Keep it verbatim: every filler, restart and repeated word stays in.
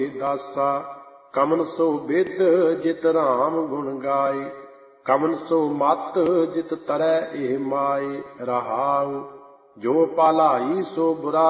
ਦਾਸਾ। ਕਮਨ ਸੋ ਬਿਦ ਜਿਤ ਰਾਮ ਗੁਣ ਗਾਏ, ਕਮਨ ਸੋ ਮਤ ਜਿਤ ਤਰੈ ਇਹ ਮਾਏ। ਰਹਾਉ ਜੋ ਭਲਾਈ ਸੋ ਬੁਰਾ